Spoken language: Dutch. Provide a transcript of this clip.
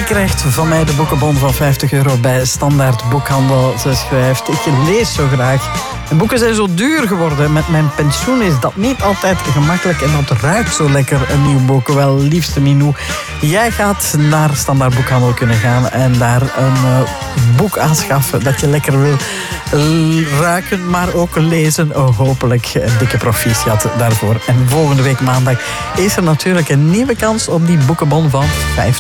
Die krijgt van mij de boekenbon van €50 bij Standaard Boekhandel. Ze schrijft, ik lees zo graag. En boeken zijn zo duur geworden. Met mijn pensioen is dat niet altijd gemakkelijk. En dat ruikt zo lekker, een nieuw boek. Wel, liefste Minou, jij gaat naar Standaard Boekhandel kunnen gaan en daar een boek aanschaffen dat je lekker wil ruiken, maar ook lezen. Hopelijk een dikke proficiat daarvoor. En volgende week maandag is er natuurlijk een nieuwe kans op die boekenbon van €50.